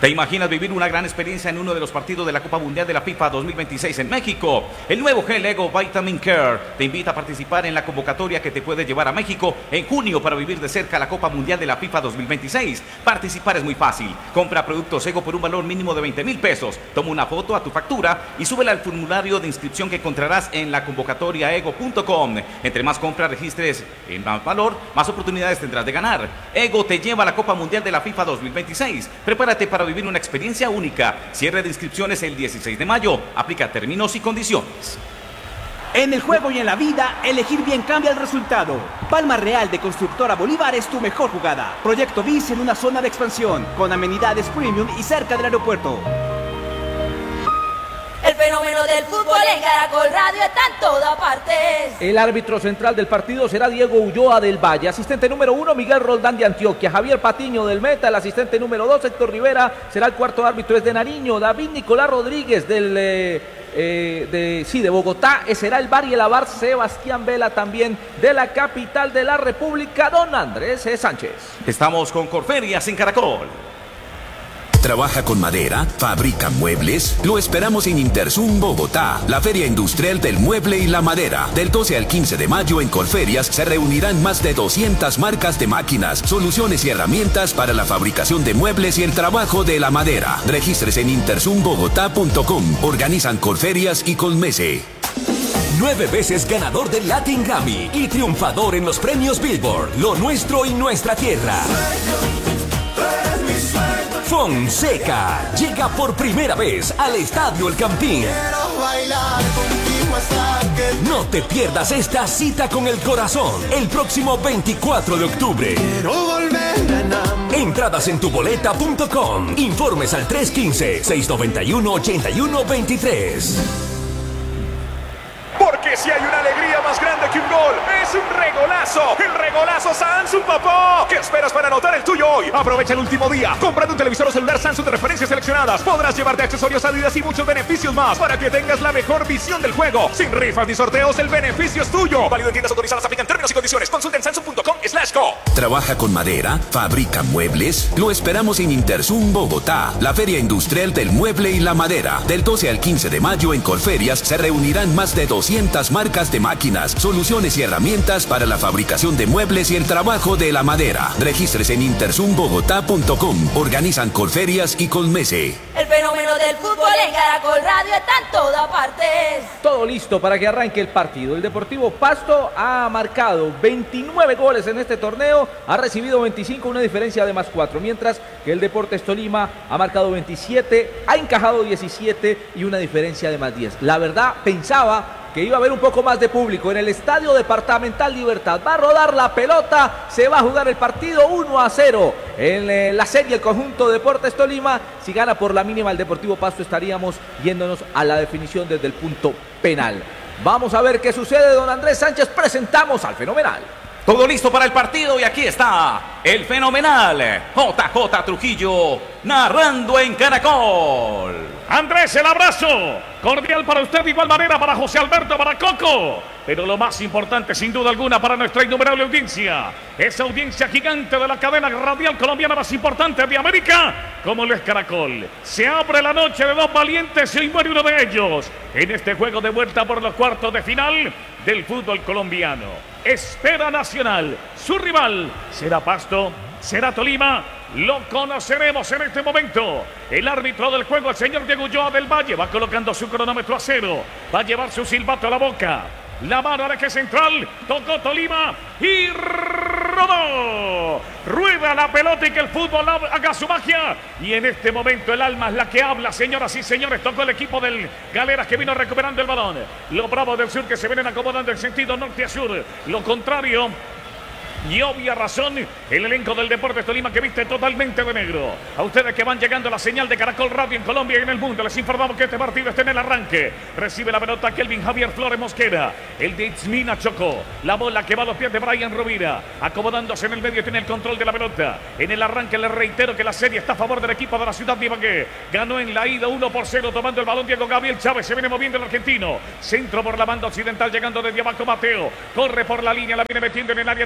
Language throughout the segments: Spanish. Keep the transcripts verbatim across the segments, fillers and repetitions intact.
¿Te imaginas vivir una gran experiencia en uno de los partidos de la Copa Mundial de la FIFA dos mil veintiséis en México? El nuevo gel Ego Vitamin Care te invita a participar en la convocatoria que te puede llevar a México en junio para vivir de cerca la Copa Mundial de la FIFA dos mil veintiséis. Participar es muy fácil. Compra productos Ego por un valor mínimo de veinte mil pesos. Toma una foto a tu factura y súbela al formulario de inscripción que encontrarás en la convocatoria ego punto com. Entre más compras registres en más valor, más oportunidades tendrás de ganar. Ego te lleva a la Copa Mundial de la FIFA dos mil veintiséis. Prepárate para vivir una experiencia única. Cierre de inscripciones el dieciséis de mayo. Aplica términos y condiciones. En el juego y en la vida, elegir bien cambia el resultado. Palma Real de Constructora Bolívar es tu mejor jugada. Proyecto B I S en una zona de expansión, con amenidades premium y cerca del aeropuerto. El fenómeno del fútbol en Caracol Radio está en todas partes. El árbitro central del partido será Diego Ulloa del Valle. Asistente número uno, Miguel Roldán de Antioquia. Javier Patiño del Meta. El asistente número dos, Héctor Rivera. Será el cuarto árbitro, es de Nariño. David Nicolás Rodríguez del... Eh, eh, de, sí, de Bogotá. Ese será el bar y el abar Sebastián Vela, también de la capital de la República, don Andrés Sánchez. Estamos con Corferias en Caracol. ¿Trabaja con madera? ¿Fabrica muebles? Lo esperamos en Interzum Bogotá, la Feria Industrial del Mueble y la Madera. Del doce al quince de mayo en Corferias se reunirán más de doscientas marcas de máquinas, soluciones y herramientas para la fabricación de muebles y el trabajo de la madera. Regístrese en interzum bogotá punto com. Organizan Corferias y Colmese. Nueve veces ganador del Latin Grammy y triunfador en los premios Billboard. Lo nuestro y nuestra tierra. Fonseca llega por primera vez al Estadio El Campín. No te pierdas esta cita con el corazón el próximo veinticuatro de octubre. Entradas en tuboleta punto com. Informes al tres uno cinco, seis nueve uno, ocho uno dos tres. Porque si hay una alegría más grande que un gol, es un regolazo. El regolazo Samsung, papá. ¿Qué esperas para anotar el tuyo hoy? Aprovecha el último día. Comprando un televisor o celular Samsung de referencias seleccionadas, podrás llevarte accesorios Adidas y muchos beneficios más para que tengas la mejor visión del juego. Sin rifas ni sorteos, el beneficio es tuyo. Válido en tiendas autorizadas, aplican términos y condiciones. Consulta en samsung punto com slash co. ¿Trabaja con madera? ¿Fabrica muebles? Lo esperamos en Interzum Bogotá, la Feria Industrial del Mueble y la Madera. Del doce al quince de mayo en Corferias se reunirán más de doscientas marcas de máquinas, soluciones y herramientas para la fabricación de muebles y el trabajo de la madera. Regístrese en interzum bogotá punto com. Organizan Corferias y Colmese. El fenómeno del fútbol en Caracol Radio está en todas partes. Todo listo para que arranque el partido. El Deportivo Pasto ha marcado veintinueve goles en este torneo, ha recibido veinticinco, una diferencia de más cuatro, mientras que el Deportes Tolima ha marcado veintisiete, ha encajado diecisiete y una diferencia de más diez. La verdad, pensaba que iba a haber un poco más de público en el Estadio Departamental Libertad. Va a rodar la pelota, se va a jugar el partido uno a cero. En eh, la serie el conjunto Deportes Tolima, si gana por la mínima el Deportivo Pasto, estaríamos yéndonos a la definición desde el punto penal. Vamos a ver qué sucede, don Andrés Sánchez. Presentamos al fenomenal. Todo listo para el partido y aquí está el fenomenal J J Trujillo narrando en Caracol. Andrés, el abrazo cordial para usted, de igual manera para José Alberto, para Coco. Pero lo más importante, sin duda alguna, para nuestra innumerable audiencia, esa audiencia gigante de la cadena radial colombiana más importante de América, como lo es Caracol. Se abre la noche de dos valientes y hoy muere uno de ellos en este juego de vuelta por los cuartos de final del fútbol colombiano. Espera Nacional, su rival será Pasto, será Tolima. Lo conoceremos en este momento. El árbitro del juego, el señor Diego Ulloa del Valle, va colocando su cronómetro a cero. Va a llevar su silbato a la boca. La mano al eje central. Tocó Tolima y rodó. Rueda la pelota y que el fútbol haga su magia. Y en este momento el alma es la que habla, señoras y señores. Tocó el equipo del Galeras que vino recuperando el balón. Los Bravos del Sur que se vienen acomodando en sentido norte a sur. Lo contrario. Y obvia razón, el elenco del Deportes Tolima que viste totalmente de negro. A ustedes que van llegando a la señal de Caracol Radio en Colombia y en el mundo, les informamos que este partido está en el arranque. Recibe la pelota Kelvin Javier Flores Mosquera. El de Itzmina Chocó. La bola que va a los pies de Brian Rovira. Acomodándose en el medio, tiene el control de la pelota. En el arranque les reitero que la serie está a favor del equipo de la ciudad de Ibagué. Ganó en la ida uno por cero tomando el balón Diego Gabriel Chávez. Se viene moviendo el argentino. Centro por la banda occidental llegando desde abajo Mateo. Corre por la línea, la viene metiendo en el área. Atención que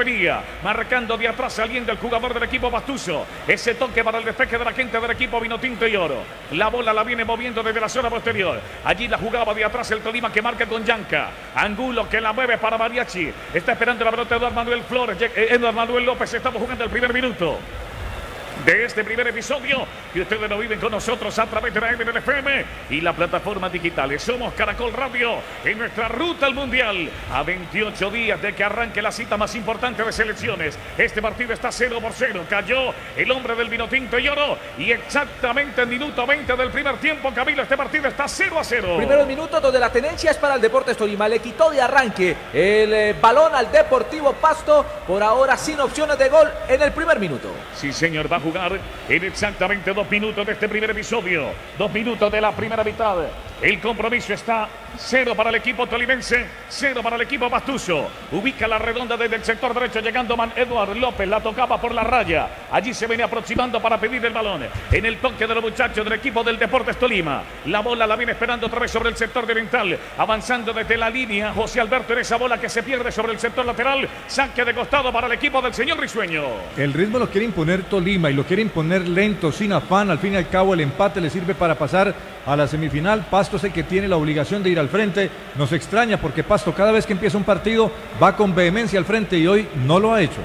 venía. Marcando de atrás, saliendo el jugador del equipo Pastuso. Ese toque para el despeje de la gente del equipo Vinotinto y Oro. La bola la viene moviendo desde la zona posterior. Allí la jugaba de atrás el Tolima, que marca con Yanca. Angulo que la mueve para Mariachi. Está esperando la pelota Eduardo Manuel Flores. Eduardo Manuel López. Estamos jugando el primer minuto de este primer episodio, y ustedes lo viven con nosotros a través de la M N F M y la plataforma digitales. Somos Caracol Radio en nuestra ruta al Mundial, a veintiocho días de que arranque la cita más importante de selecciones. Este partido está cero por cero. Cayó el hombre del Vinotinto y Oro, y exactamente en minuto veinte del primer tiempo, Camilo, este partido está cero a cero. Primeros minutos donde la tenencia es para el Deportes Tolima. Le quitó de arranque el eh, balón al Deportivo Pasto, por ahora sin opciones de gol en el primer minuto. Sí, señor, va a jugar en exactamente dos minutos de este primer episodio. Dos minutos de la primera mitad. El compromiso está cero para el equipo tolimense, cero para el equipo pastuso. Ubica la redonda desde el sector derecho, llegando Man Eduardo López, la tocaba por la raya. Allí se viene aproximando para pedir el balón. En el toque de los muchachos del equipo del Deportes Tolima. La bola la viene esperando otra vez sobre el sector de oriental, avanzando desde la línea José Alberto en esa bola que se pierde sobre el sector lateral. Saque de costado para el equipo del señor Risueño. El ritmo lo quiere imponer Tolima y lo quiere imponer lento, sin afán. Al fin y al cabo el empate le sirve para pasar a la semifinal. Pasto es el que tiene la obligación de ir al frente. Nos extraña porque Pasto cada vez que empieza un partido va con vehemencia al frente y hoy no lo ha hecho.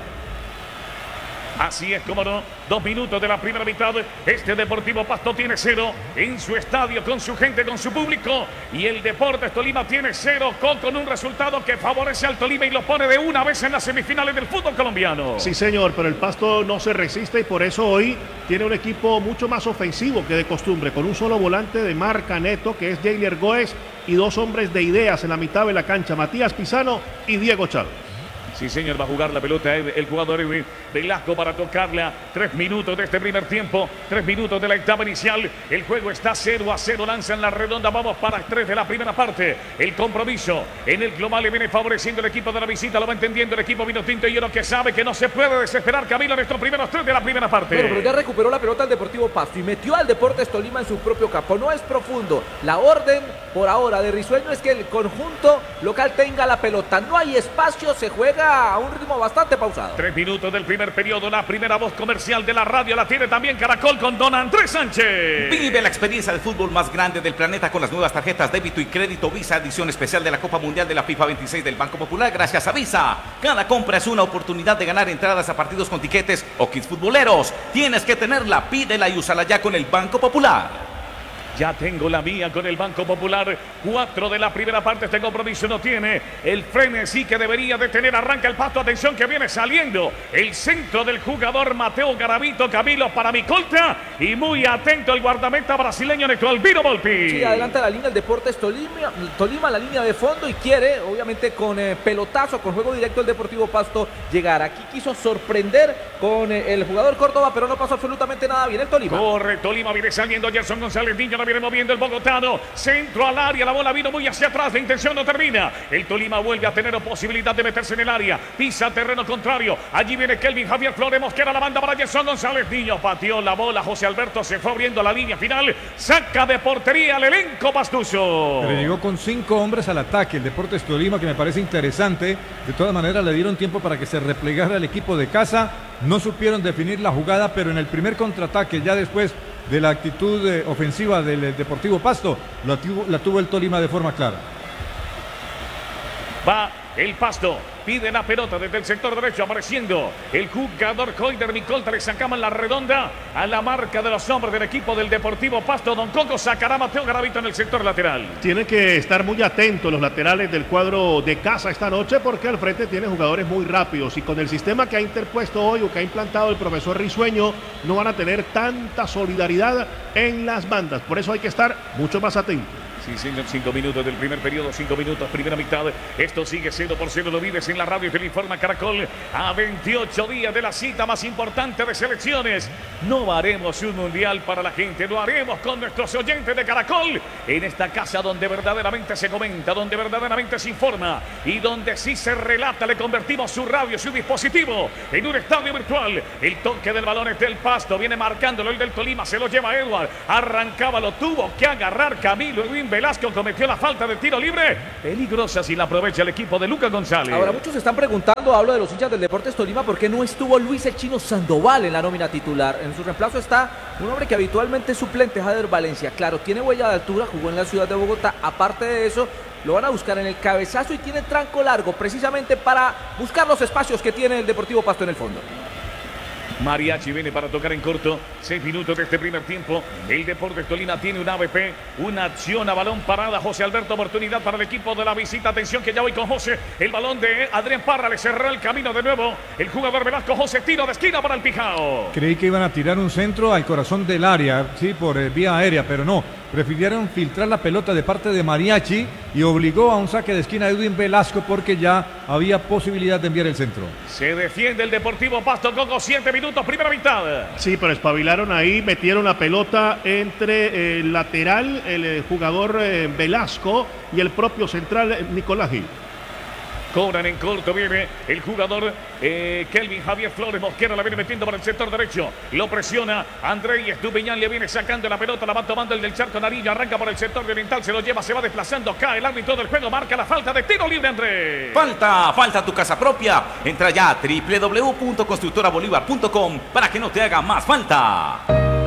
Así es, como no. Dos minutos de la primera mitad. Este Deportivo Pasto tiene cero en su estadio, con su gente, con su público. Y el Deportes Tolima tiene cero con, con un resultado que favorece al Tolima y lo pone de una vez en las semifinales del fútbol colombiano. Sí, señor, pero el Pasto no se resiste y por eso hoy tiene un equipo mucho más ofensivo que de costumbre, con un solo volante de marca neto, que es Jailer Goes, y dos hombres de ideas en la mitad de la cancha, Matías Pisano y Diego Chávez. Sí, señor, va a jugar la pelota el, el jugador Edwin Velasco para tocarla. Tres minutos de este primer tiempo, tres minutos de la etapa inicial. El juego está cero a cero, lanzan la redonda, vamos para tres de la primera parte. El compromiso en el global le viene favoreciendo el equipo de la visita, lo va entendiendo el equipo Vinotinto y Oro, que sabe que no se puede desesperar, Camilo, en estos primeros tres de la primera parte. Bueno, pero ya recuperó la pelota el Deportivo Pasto y metió al Deportes Tolima en su propio campo. No es profundo. La orden por ahora de Risueño es que el conjunto local tenga la pelota. No hay espacio, se juega a un ritmo bastante pausado. Tres minutos del primer periodo. La primera voz comercial de la radio la tiene también Caracol con don Andrés Sánchez. Vive la experiencia de fútbol más grande del planeta con las nuevas tarjetas débito y crédito Visa, edición especial de la Copa Mundial de la FIFA veintiséis del Banco Popular, gracias a Visa. Cada compra es una oportunidad de ganar entradas a partidos con tiquetes o kits futboleros. Tienes que tenerla, pídela y úsala ya con el Banco Popular. Ya tengo la mía con el Banco Popular. Cuatro de la primera parte. Este compromiso no tiene el frenesí que debería de tener. Arranca el Pasto. Atención que viene saliendo el centro del jugador Mateo Garavito. Camilo para Micolta. Y muy atento el guardameta brasileño Neto Albino Volpi. Sí, adelanta la línea el Deportes Tolima. Tolima la línea de fondo y quiere, obviamente, con eh, pelotazo, con juego directo el Deportivo Pasto llegar. Aquí quiso sorprender con eh, el jugador Córdoba, pero no pasó absolutamente nada bien el Tolima. Corre, Tolima viene saliendo. Gerson González Niño viene moviendo el bogotano, centro al área, la bola vino muy hacia atrás, la intención no termina, el Tolima vuelve a tener posibilidad de meterse en el área, pisa terreno contrario, allí viene Kelvin Javier Flores, Mosquera la banda para Gerson González Niño, pateó la bola, José Alberto se fue abriendo la línea final, saca de portería al elenco pastuso. Pero llegó con cinco hombres al ataque el Deportes Tolima, que me parece interesante. De todas maneras le dieron tiempo para que se replegara el equipo de casa, no supieron definir la jugada, pero en el primer contraataque, ya después de la actitud eh, ofensiva del eh, Deportivo Pasto, la tuvo, la tuvo el Tolima de forma clara. Va el Pasto, pide la pelota desde el sector derecho, apareciendo el jugador Coider Micolta, le sacaban la redonda a la marca de los hombres del equipo del Deportivo Pasto. Don Coco sacará a Mateo Garavito en el sector lateral. Tienen que estar muy atentos los laterales del cuadro de casa esta noche, porque al frente tiene jugadores muy rápidos y con el sistema que ha interpuesto hoy o que ha implantado el profesor Risueño, no van a tener tanta solidaridad en las bandas. Por eso hay que estar mucho más atentos. Sí, señor, cinco minutos del primer periodo, cinco minutos, primera mitad. Esto sigue cero por cero, lo vives en la radio y te lo informa Caracol. A veintiocho días de la cita más importante de selecciones. No haremos un mundial para la gente, lo haremos con nuestros oyentes de Caracol. En esta casa donde verdaderamente se comenta, donde verdaderamente se informa y donde sí se relata, le convertimos su radio, su dispositivo en un estadio virtual. El toque del balón es del Pasto, viene marcándolo el del Tolima, se lo lleva Edward. Arrancaba, lo tuvo que agarrar Camilo Edwin Velasco cometió la falta de tiro libre. Peligrosa si la aprovecha el equipo de Lucas González. Ahora muchos se están preguntando, hablo de los hinchas del Deportes Tolima, ¿por qué no estuvo Luis el Chino Sandoval en la nómina titular? En su reemplazo está un hombre que habitualmente es suplente, Jader Valencia. Claro, tiene huella de altura, jugó en la ciudad de Bogotá. Aparte de eso, lo van a buscar en el cabezazo y tiene tranco largo, precisamente para buscar los espacios que tiene el Deportivo Pasto en el fondo. Mariachi viene para tocar en corto. Seis minutos de este primer tiempo. El Deportes Tolima tiene un A B P. Una acción a balón parada. José Alberto, oportunidad para el equipo de la visita. Atención que ya voy con José. El balón de Adrián Parra le cerró el camino de nuevo. El jugador Velasco. José, tiro de esquina para el Pijao. Creí que iban a tirar un centro al corazón del área, sí, por eh, vía aérea, pero no. Prefirieron filtrar la pelota de parte de Mariachi y obligó a un saque de esquina a Edwin Velasco porque ya había posibilidad de enviar el centro. Se defiende el Deportivo Pasto, Coco, siete minutos, primera mitad. Sí, pero espabilaron ahí, metieron la pelota entre el lateral, el eh, jugador eh, Velasco y el propio central eh, Nicolás Gil. Cobran en corto, viene el jugador eh, Kelvin Javier Flores Mosquera, la viene metiendo por el sector derecho, lo presiona André Estupiñán, le viene sacando la pelota, la va tomando el del Charco Nariño, arranca por el sector de oriental, se lo lleva, se va desplazando, cae el árbitro del juego, marca la falta de tiro libre, André. Falta, falta tu casa propia. Entra ya a doble u doble u doble u punto constructora bolívar punto com para que no te haga más falta.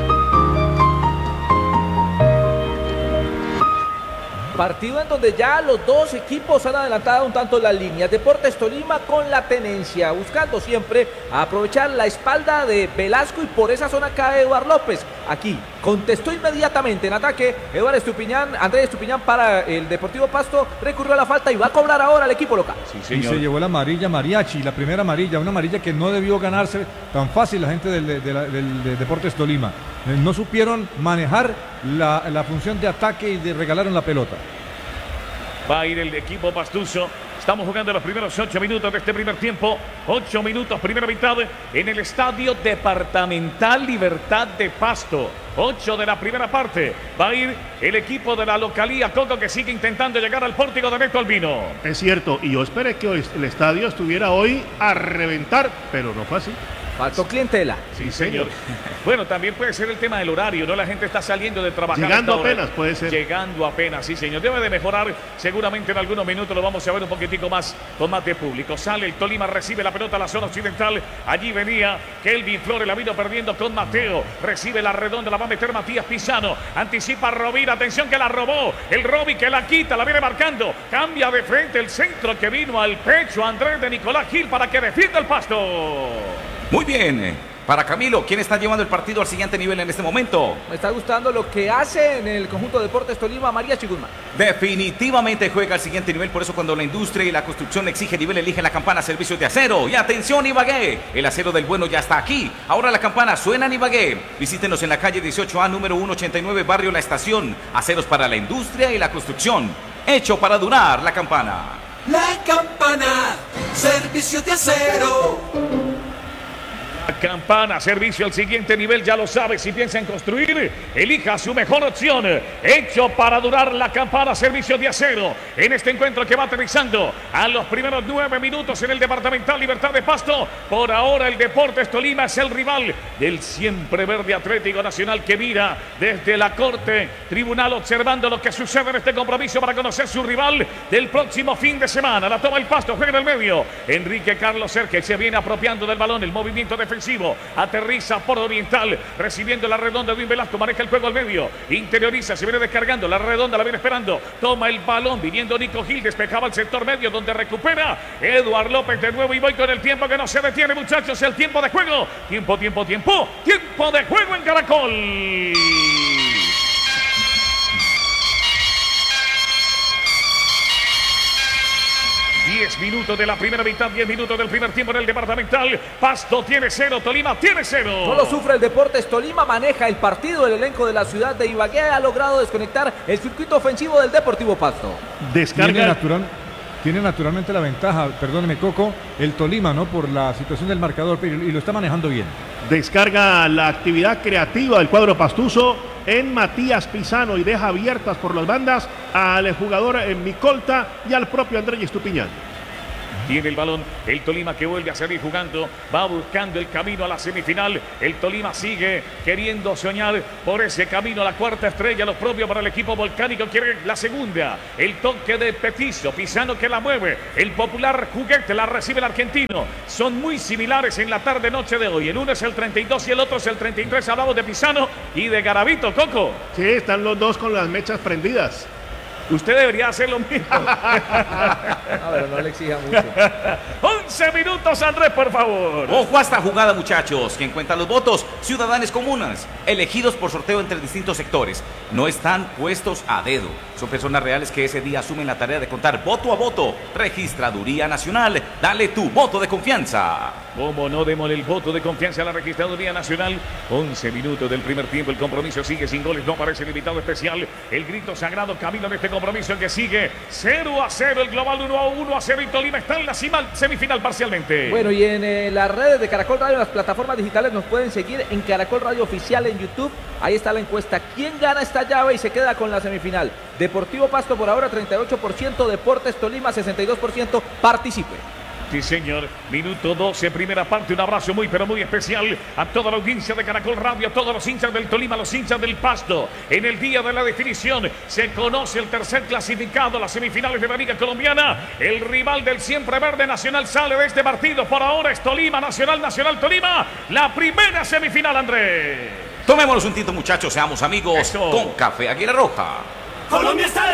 Partido en donde ya los dos equipos han adelantado un tanto las líneas. Deportes Tolima con la tenencia, buscando siempre aprovechar la espalda de Velasco y por esa zona cae Eduardo López. Aquí contestó inmediatamente en ataque Eduardo Estupiñán, Andrés Estupiñán para el Deportivo Pasto, recurrió a la falta y va a cobrar ahora el equipo local. Sí, y se llevó la amarilla Mariachi, la primera amarilla, una amarilla que no debió ganarse tan fácil la gente del, de, de la, del de Deportes Tolima. No supieron manejar la, la función de ataque y de regalaron la pelota. Va a ir el equipo pastuso. Estamos jugando los primeros ocho minutos de este primer tiempo. Ocho minutos, primera mitad, en el Estadio Departamental Libertad de Pasto. Ocho de la primera parte. Va a ir el equipo de la localía Coco, que sigue intentando llegar al pórtico de Neto Albino. Es cierto, y yo esperé que hoy el estadio estuviera hoy a reventar, pero no fue así. Faltó clientela. Sí, señor. Bueno, también puede ser el tema del horario, ¿no? La gente está saliendo de trabajar. Llegando apenas, puede ser. Llegando apenas, sí, señor. Debe de mejorar. Seguramente en algunos minutos lo vamos a ver un poquitico más con más de público. Sale el Tolima, recibe la pelota a la zona occidental. Allí venía Kelvin Flores, la vino perdiendo con Mateo. Recibe la redonda, la va a meter Matías Pisano. Anticipa Rovira, atención que la robó. El Robi que la quita, la viene marcando. Cambia de frente el centro que vino al pecho Andrés de Nicolás Gil para que defienda el Pasto. Muy bien. Para Camilo, ¿quién está llevando el partido al siguiente nivel en este momento? Me está gustando lo que hace en el conjunto de Deportes Tolima, Mariachi Guzmán. Definitivamente juega al siguiente nivel, por eso cuando la industria y la construcción exige nivel, elige la campana Servicios de Acero. Y atención Ibagué, el acero del bueno ya está aquí. Ahora la campana suena en Ibagué. Visítenos en la calle dieciocho A, número ciento ochenta y nueve, barrio La Estación. Aceros para la industria y la construcción. Hecho para durar la campana. La campana, Servicios de Acero. Campana, servicio al siguiente nivel, ya lo sabe, si piensa en construir, elija su mejor opción. Hecho para durar la campana, servicio de acero. En este encuentro que va aterrizando a los primeros nueve minutos en el Departamental Libertad de Pasto. Por ahora el Deportes Tolima es el rival del siempre verde Atlético Nacional, que mira desde la Corte Tribunal observando lo que sucede en este compromiso para conocer su rival del próximo fin de semana. La toma el Pasto, juega en el medio. Enrique Carlos Cerque se viene apropiando del balón, el movimiento defensivo. Aterriza por oriental, recibiendo la redonda de Edwin Velasco, maneja el juego al medio, interioriza, se viene descargando, la redonda la viene esperando, toma el balón, viniendo Nico Gil, despejaba el sector medio donde recupera Eduardo López de nuevo y voy con el tiempo que no se detiene, muchachos, el tiempo de juego, tiempo, tiempo, tiempo, tiempo de juego en Caracol. diez minutos de la primera mitad, diez minutos del primer tiempo en el Departamental. Pasto tiene cero, Tolima tiene cero. Solo sufre el Deportes Tolima, maneja el partido. El elenco de la ciudad de Ibagué ha logrado desconectar el circuito ofensivo del Deportivo Pasto. Descarga. Tiene, natural, tiene naturalmente la ventaja, perdóneme Coco, el Tolima, ¿no? Por la situación del marcador, y lo está manejando bien. Descarga la actividad creativa del cuadro pastuso en Matías Pisano y deja abiertas por las bandas al jugador en Micolta y al propio Andrés Estupiñán. Tiene el balón, el Tolima que vuelve a salir jugando, va buscando el camino a la semifinal. El Tolima sigue queriendo soñar por ese camino a la cuarta estrella, lo propio para el equipo volcánico, quiere la segunda. El toque de Petizo, Pisano que la mueve, el popular juguete la recibe el argentino. Son muy similares en la tarde-noche de hoy. El uno es el treinta y dos y el otro es el treinta y tres. Hablamos de Pisano y de Garavito, Coco. Sí, están los dos con las mechas prendidas. Usted debería hacer lo mismo. A ver, no le exija mucho. once minutos, Andrés, por favor. Ojo a esta jugada, muchachos. Quien cuenta los votos, ciudadanos comunas, elegidos por sorteo entre distintos sectores. No están puestos a dedo. Son personas reales que ese día asumen la tarea de contar voto a voto. Registraduría Nacional, dale tu voto de confianza. ¿Cómo no démosle el voto de confianza a la Registraduría Nacional? once minutos del primer tiempo, el compromiso sigue sin goles, no aparece el invitado especial. El grito sagrado camino de este compromiso que sigue cero a cero, el global uno a uno a cero y Tolima está en la cima, semifinal parcialmente. Bueno, y en eh, las redes de Caracol Radio, en las plataformas digitales nos pueden seguir en Caracol Radio Oficial en YouTube. Ahí está la encuesta. ¿Quién gana esta llave y se queda con la semifinal? Deportivo Pasto por ahora treinta y ocho por ciento, Deportes Tolima sesenta y dos por ciento. Participe. Sí, señor. Minuto doce, primera parte. Un abrazo muy, pero muy especial a toda la audiencia de Caracol Radio, a todos los hinchas del Tolima, los hinchas del Pasto. En el día de la definición se conoce el tercer clasificado a las semifinales de la Liga Colombiana. El rival del siempre verde Nacional sale de este partido. Por ahora es Tolima, Nacional, Nacional, Tolima. La primera semifinal, Andrés. Tomémonos un tinto, muchachos. Seamos amigos. Eso. Con Café Águila Roja. Colombia está